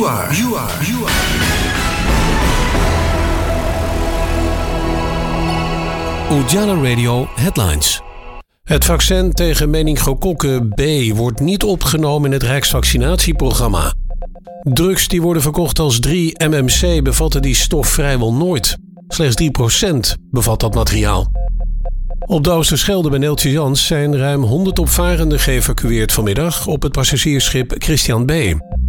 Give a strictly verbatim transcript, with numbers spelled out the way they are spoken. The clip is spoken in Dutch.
You are. You are. You are. Ujala Radio Headlines. Het vaccin tegen meningokokken B wordt niet opgenomen in het Rijksvaccinatieprogramma. Drugs die worden verkocht als drie M M C bevatten die stof vrijwel nooit. Slechts drie procent bevat dat materiaal. Op de Oosterschelde bij Neeltje Jans zijn ruim honderd opvarenden geëvacueerd vanmiddag op het passagiersschip Christian B.